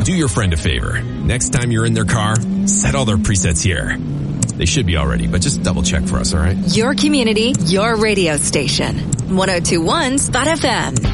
do your friend a favor. Next time you're in their car, set all their presets here. They should be already, but just double check for us, all right? Your community, your radio station. 102.1 Spot FM.